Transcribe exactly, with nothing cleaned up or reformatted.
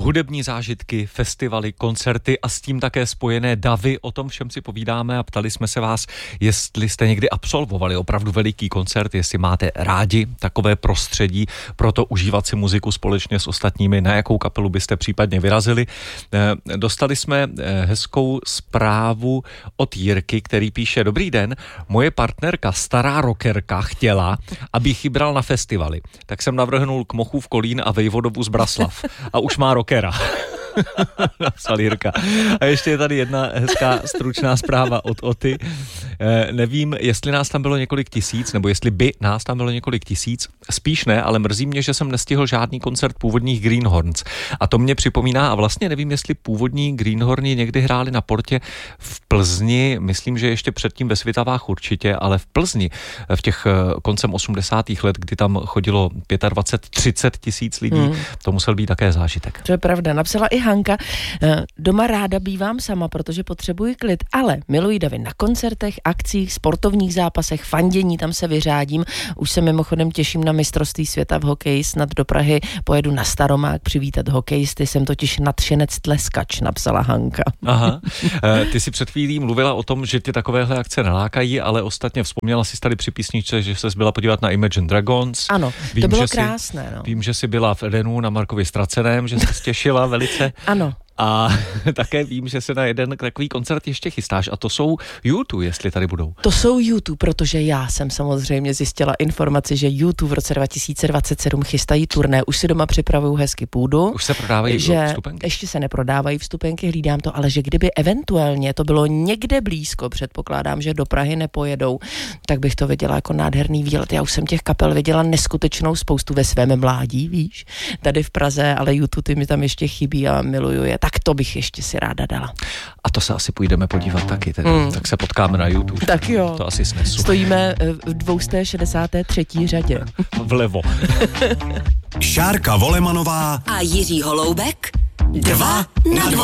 hudební zážitky, festivaly, koncerty a s tím také spojené davy. O tom všem si povídáme a ptali jsme se vás, jestli jste někdy absolvovali opravdu veliký koncert, jestli máte rádi takové prostředí, proto užívat si muziku společně s ostatními, na jakou kapelu byste případně vyrazili. Dostali jsme hezkou zprávu od Jirky, který píše: Dobrý den, moje partnerka, stará rockerka, chtěla, abych ji bral na festivaly. Tak jsem navrhnul Kmochův Kolín a Vejvodovu z Braslav. A už má rockera. Napsal Jirka. A ještě je tady jedna hezká stručná zpráva od Oty. E, nevím, jestli nás tam bylo několik tisíc, nebo jestli by nás tam bylo několik tisíc. Spíš ne, ale mrzí mě, že jsem nestihl žádný koncert původních Greenhorns. A to mě připomíná, a vlastně nevím, jestli původní Greenhorni někdy hráli na Portě v Plzni, myslím, že ještě předtím ve Svitavách určitě, ale v Plzni v těch koncem osmdesátých let, kdy tam chodilo dvacet pět třicet tisíc lidí, hmm. to musel být také zážitek. To je pravda, napsala i Hanka. Doma ráda bývám sama, protože potřebuji klid, ale miluji davy na koncertech, akcích, sportovních zápasech, fandění, tam se vyřádím. Už se mimochodem těším na mistrovství světa v hokeji, snad do Prahy pojedu na Staromák přivítat hokejisty, jsem totiž nadšenec tleskač, napsala Hanka. Aha, ty si před chvílí mluvila o tom, že tě takovéhle akce nelákají, ale ostatně vzpomněla jsi tady při písničce, že ses byla podívat na Imagine Dragons. Ano, vím, to bylo že krásné. Jsi, no. Vím, že jsi byla v Edenu na Markově Ztraceném, že jsi těšila velice. Ano. A také vím, že se na jeden takový koncert ještě chystáš a to jsou U dva, jestli tady budou. To jsou U dva, protože já jsem samozřejmě zjistila informaci, že U dva v roce dva tisíce dvacet sedm chystají turné. Už si doma připravuju hezky půdu. Už se prodávají že vstupenky? Ještě se neprodávají vstupenky, hlídám to, ale že kdyby eventuálně to bylo někde blízko, předpokládám, že do Prahy nepojedou, tak bych to viděla jako nádherný výlet. Já už jsem těch kapel viděla neskutečnou spoustu ve svém mládí, víš, tady v Praze, ale U dva ty mi tam ještě chybí a miluju je. Tak to bych ještě si ráda dala. A to se asi půjdeme podívat taky, teda. Mm. Tak se potkáme na YouTube. Tak jo. To asi snesu. Stojíme v dvě stě šedesát třetí řadě. Vlevo. Šárka Volemanová a Jiří Holoubek. Dva na dvojku.